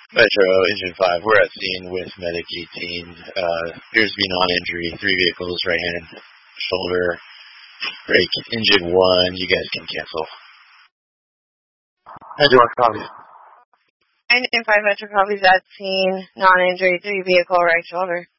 Metro, Engine 5, we're at scene with Medic 18. Appears to be non-injury, 3 vehicles, right hand, shoulder, brake, Engine 1, you guys can cancel. Engine 1 copy. Engine 5 Metro copies at scene, non-injury, 3 vehicle, right shoulder.